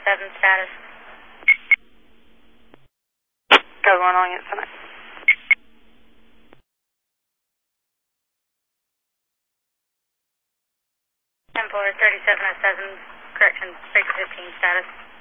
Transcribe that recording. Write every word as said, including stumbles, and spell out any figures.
seven status. Code one on it tonight. ten four thirty-seven oh seven, correction, breaker fifteen status.